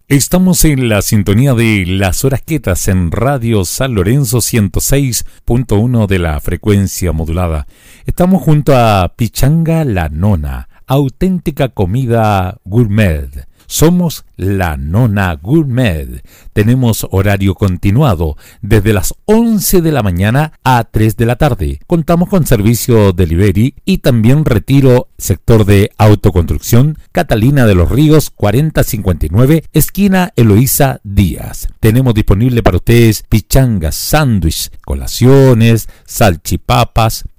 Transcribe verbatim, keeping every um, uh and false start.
Estamos en la sintonía de Las Horas Quietas en Radio San Lorenzo ciento seis punto uno de la frecuencia modulada. Estamos junto a Pichanga La Nona, auténtica comida gourmet. Somos La Nona Gourmet. Tenemos horario continuado desde las once de la mañana a tres de la tarde. Contamos con servicio delivery y también retiro, sector de autoconstrucción, Catalina de los Ríos cuarenta cincuenta y nueve, esquina Eloísa Díaz. Tenemos disponible para ustedes pichangas, sándwich, colaciones, salchipapas,